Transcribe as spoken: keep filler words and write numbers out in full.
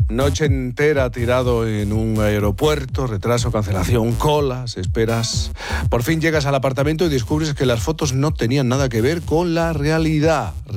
Noche entera tirado en un aeropuerto, retraso, cancelación, colas, esperas. Por fin llegas al apartamento y descubres que las fotos no tenían nada que ver con la realidad.